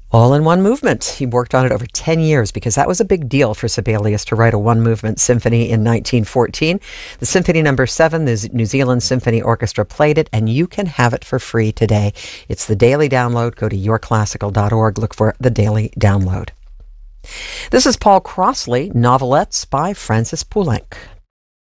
All in one movement. He worked on it over 10 years because that was a big deal for Sibelius to write a one-movement symphony in 1914. The Symphony No. 7, the New Zealand Symphony Orchestra played it, and you can have it for free today. It's the Daily Download. Go to yourclassical.org. Look for the Daily Download. This is Paul Crossley, Novelettes by Francis Poulenc.